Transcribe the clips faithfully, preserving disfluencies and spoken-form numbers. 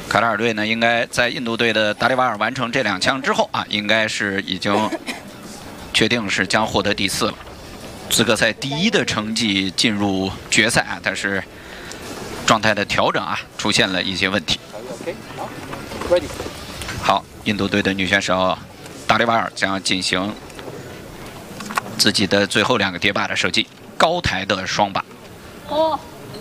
卡塔尔队呢，应该在印度队的达里瓦尔完成这两枪之后啊，应该是已经确定是将获得第四了。资格赛第一的成绩进入决赛啊，但是状态的调整啊，出现了一些问题。好，印度队的女选手达里瓦尔将进行自己的最后两个叠靶的射击，高台的双靶。哦。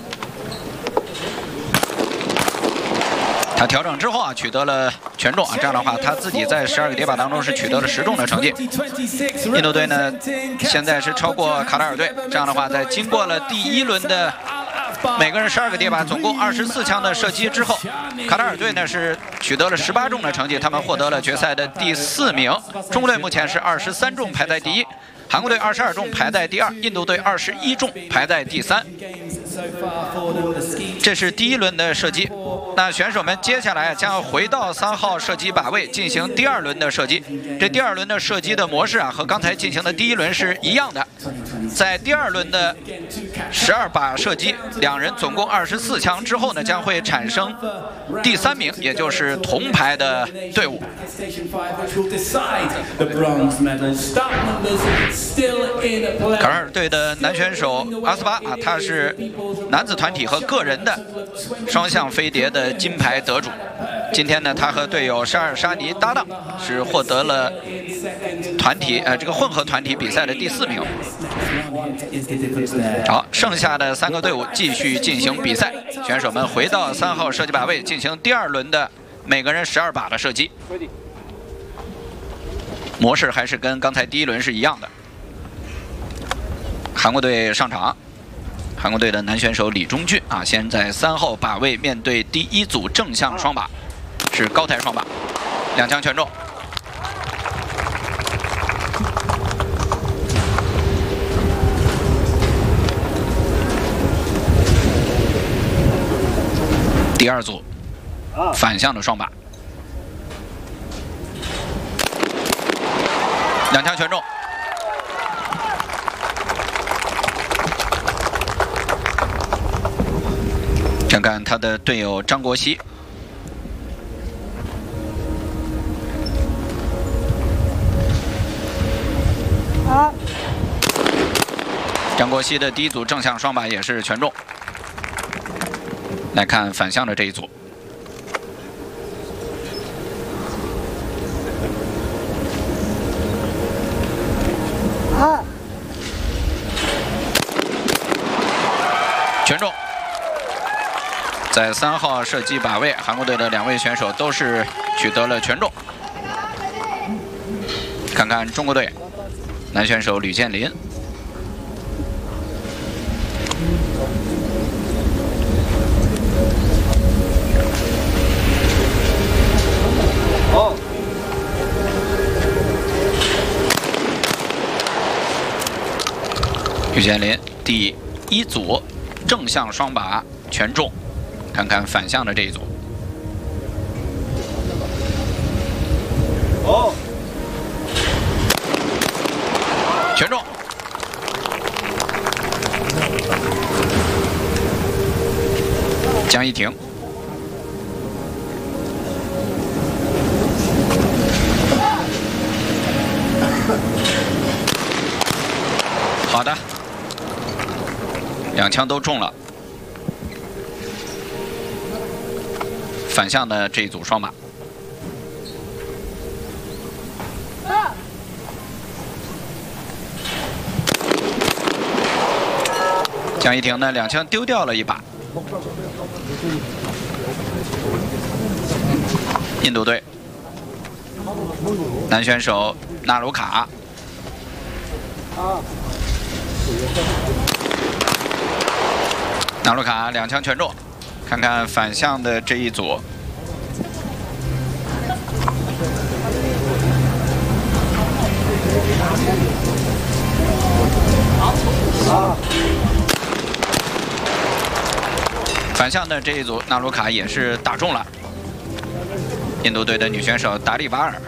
他调整之后啊，取得了全中啊，这样的话，他自己在十二个叠靶当中是取得了十中的成绩。印度队呢，现在是超过卡塔尔队，这样的话，在经过了第一轮的每个人十二个叠靶，总共二十四枪的射击之后，卡塔尔队呢是取得了十八中的成绩，他们获得了决赛的第四名。中国队目前是二十三中排在第一，韩国队二十二中排在第二，印度队二十一中排在第三。 这是第一轮的射击，那选手们接下来将回到三号射击靶位进行第二轮的射击。这第二轮的射击的模式啊，和刚才进行的第一轮是一样的。在第二轮的十二靶射击，两人总共二十四枪之后呢，将会产生第三名，也就是铜牌的队伍。卡塔尔队的男选手阿斯巴啊，他是 男子团体和个人的双项飞碟的金牌得主。今天呢，他和队友沙尔沙尼搭档，是获得了团体呃这个混合团体比赛的第四名。好，剩下的三个队伍继续进行比赛，选手们回到三号射击靶位进行第二轮的每个人十二靶的射击。模式还是跟刚才第一轮是一样的。韩国队上场。 韩国队的男选手李忠俊啊，先在三号靶位面对第一组正向双靶，是高台双靶，两枪全中。第二组反向的双靶，两枪全中。 看看他的队友张国熙，啊，张国熙的第一组正向双靶也是全中。来看反向的这一组，啊，全中。 在三号射击靶位，韩国队的两位选手都是取得了全中。看看中国队男选手吕建林，哦，吕建林第一组正向双靶全中。 看看反向的这一组，哦，全中。江一婷，好的，两枪都中了。 反向的这一组双靶，江一婷呢两枪丢掉了一把。印度队男选手纳鲁卡，纳鲁卡两枪全中。 看看反向的这一组，反向的这一组，纳鲁卡也是打中了。印度队的女选手达利瓦尔，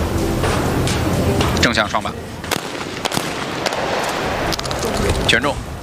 正向双靶，全中。